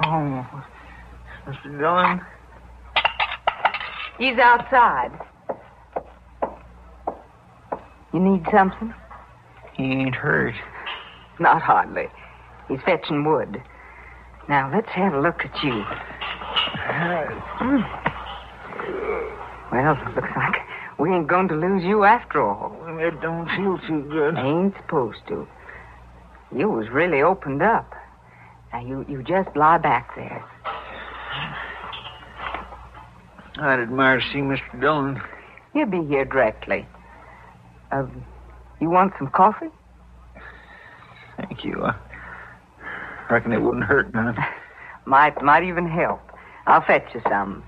Oh, Mr. Dillon? He's outside. You need something? He ain't hurt. Not hardly. He's fetching wood. Now, let's have a look at you. Well, looks like we ain't going to lose you after all. It don't feel too good. Ain't supposed to. You was really opened up. Now, you just lie back there. I'd admire to see Mr. Dillon. He'll be here directly. You want some coffee? Thank you. I reckon it wouldn't hurt none. Might even help. I'll fetch you some.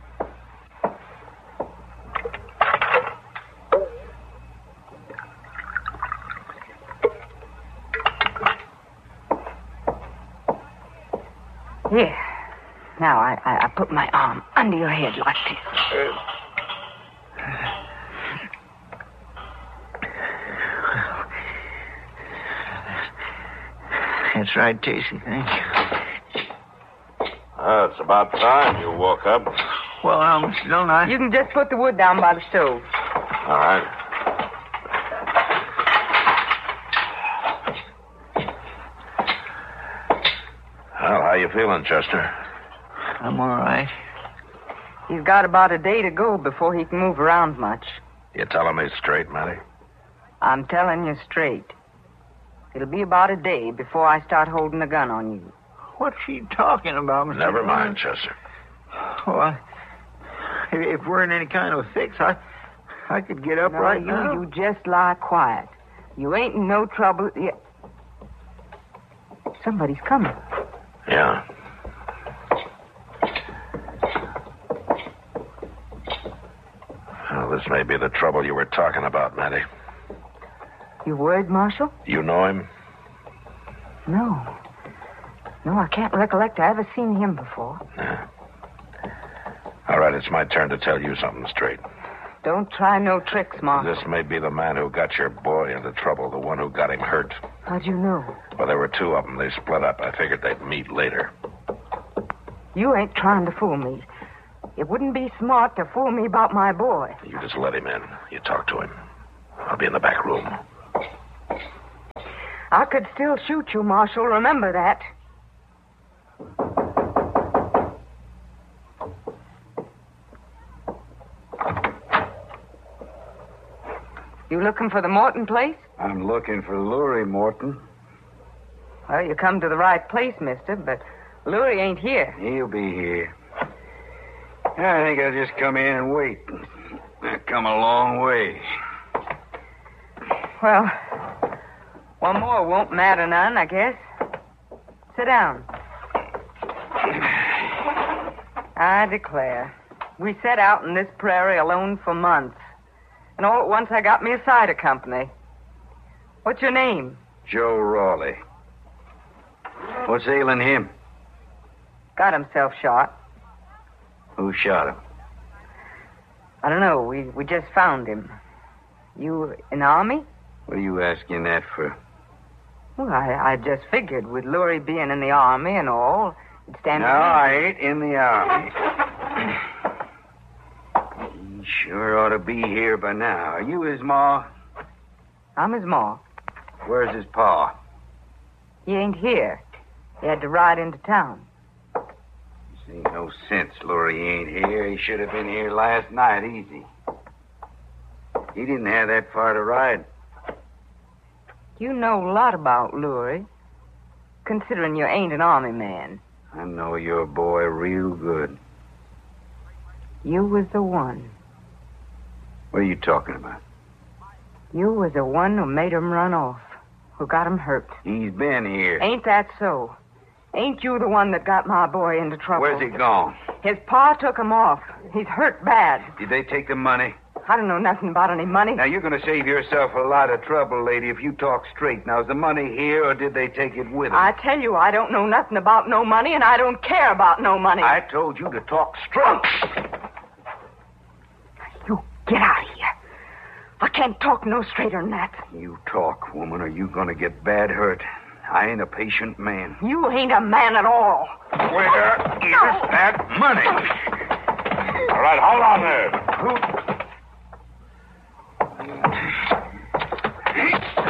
Here. Now, I put my arm under your head like this. That's right, Casey. Thank you. It's about time you woke up. Well, now, Mr. Dillon, You can just put the wood down by the stove. All right. Well, how you feeling, Chester? I'm all right. He's got about a day to go before he can move around much. You telling me straight, Matty? I'm telling you straight. It'll be about a day before I start holding a gun on you. What's she talking about, Mr. Never Dillon? mind, Chester. Well, if we're in any kind of a fix, I could get up right now. You just lie quiet. You ain't in no trouble. Somebody's coming. Yeah. Well, this may be the trouble you were talking about, Matty. You worried, Marshal? You know him? No. No, I can't recollect I ever seen him before. Yeah. All right, it's my turn to tell you something straight. Don't try no tricks, Marshal. This may be the man who got your boy into trouble, the one who got him hurt. How'd you know? Well, there were two of them. They split up. I figured they'd meet later. You ain't trying to fool me. It wouldn't be smart to fool me about my boy. You just let him in. You talk to him. I'll be in the back room. I could still shoot you, Marshal. Remember that. You looking for the Morton place? I'm looking for Lurie Morton. Well, you come to the right place, mister, but Lurie ain't here. He'll be here. I think I'll just come in and wait. I've come a long way. Well, one more won't matter none, I guess. Sit down. I declare, we set out in this prairie alone for months. And all at once I got me a cider company. What's your name? Joe Rawley. What's ailing him? Got himself shot. Who shot him? I don't know. We just found him. You in the army? What are you asking that for? Well, I just figured with Lurie being in the army and all, it'd stand... No, I ain't in the army. He sure ought to be here by now. Are you his ma? I'm his ma. Where's his pa? He ain't here. He had to ride into town. This ain't no sense Lurie ain't here. He should have been here last night, easy. He didn't have that far to ride. You know a lot about Lurie, considering you ain't an army man. I know your boy real good. You was the one. What are you talking about? You was the one who made him run off, who got him hurt. He's been here. Ain't that so? Ain't you the one that got my boy into trouble? Where's he gone? His pa took him off. He's hurt bad. Did they take the money? I don't know nothing about any money. Now, you're going to save yourself a lot of trouble, lady, if you talk straight. Now, is the money here, or did they take it with them? I tell you, I don't know nothing about no money, and I don't care about no money. I told you to talk straight. You get out of here. I can't talk no straighter than that. You talk, woman, or you're going to get bad hurt. I ain't a patient man. You ain't a man at all. Where is that money? All right, hold on there.